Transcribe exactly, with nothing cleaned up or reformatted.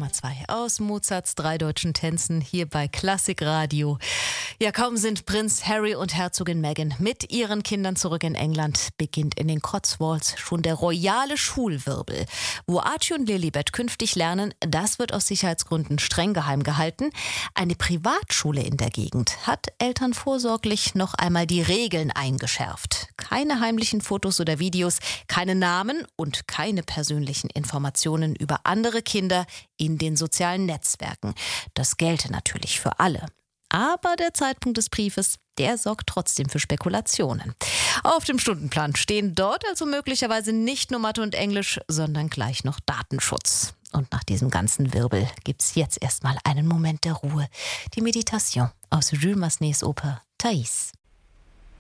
Nummer zwei aus Mozarts drei deutschen Tänzen hier bei Klassikradio. Ja, kaum sind Prinz Harry und Herzogin Meghan mit ihren Kindern zurück in England, beginnt in den Cotswolds schon der royale Schulwirbel. Wo Archie und Lilibet künftig lernen, das wird aus Sicherheitsgründen streng geheim gehalten. Eine Privatschule in der Gegend hat Eltern vorsorglich noch einmal die Regeln eingeschärft. Keine heimlichen Fotos oder Videos, keine Namen und keine persönlichen Informationen über andere Kinder in den sozialen Netzwerken. Das gelte natürlich für alle. Aber der Zeitpunkt des Briefes, der sorgt trotzdem für Spekulationen. Auf dem Stundenplan stehen dort also möglicherweise nicht nur Mathe und Englisch, sondern gleich noch Datenschutz. Und nach diesem ganzen Wirbel gibt's jetzt erstmal einen Moment der Ruhe. Die Meditation aus Jules Massenets Oper Thais.